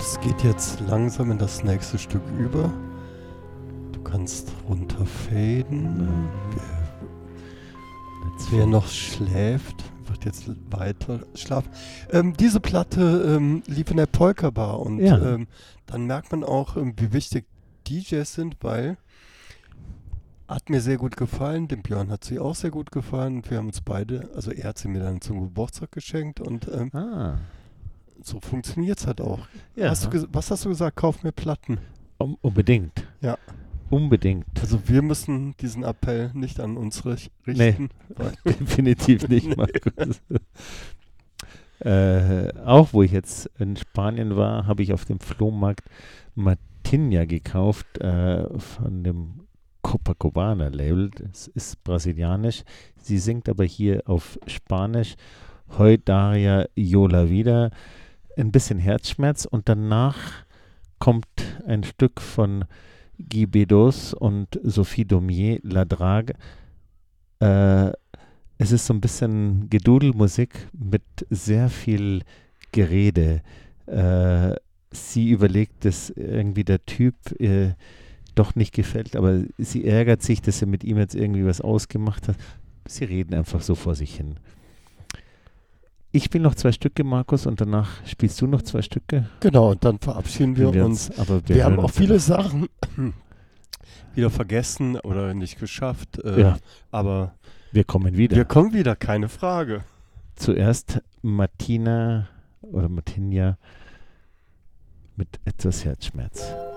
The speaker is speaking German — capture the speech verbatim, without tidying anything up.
Es geht jetzt langsam in das nächste Stück über. Du kannst runterfaden. Wer noch schläft, wird jetzt weiter schlafen. Ähm, diese Platte ähm, lief in der Polka Bar und Ja. ähm, dann merkt man auch, ähm, wie wichtig D Js sind, weil hat mir sehr gut gefallen, dem Björn hat sie auch sehr gut gefallen und wir haben uns beide, also er hat sie mir dann zum Geburtstag geschenkt und ähm, Ah. so funktioniert es halt auch. Ja. Hast du ges- was hast du gesagt? Kauf mir Platten. Um, unbedingt. Ja. Unbedingt. Also wir müssen diesen Appell nicht an uns rich- Nee. richten. weil- Definitiv nicht, Markus. äh, auch wo ich jetzt in Spanien war, habe ich auf dem Flohmarkt Martinha gekauft äh, von dem Copacabana-Label. Das ist brasilianisch. Sie singt aber hier auf Spanisch Hoy Daria yo la vida. Ein bisschen Herzschmerz und danach kommt ein Stück von Guy Bedos und Sophie Daumier, La Drague. Äh, es ist so ein bisschen Gedudelmusik mit sehr viel Gerede. Äh, sie überlegt, dass irgendwie der Typ äh, doch nicht gefällt, aber sie ärgert sich, dass er mit ihm jetzt irgendwie was ausgemacht hat. Sie reden einfach so vor sich hin. Ich spiele noch zwei Stücke, Markus, und danach spielst du noch zwei Stücke. Genau, und dann verabschieden wir, Wir uns. aber Wir, haben hören auch uns viele danach. Sachen wieder vergessen oder nicht geschafft. Äh, Ja. Aber Wir kommen wieder. wir kommen wieder, keine Frage. Zuerst Martina oder Martinha mit etwas Herzschmerz.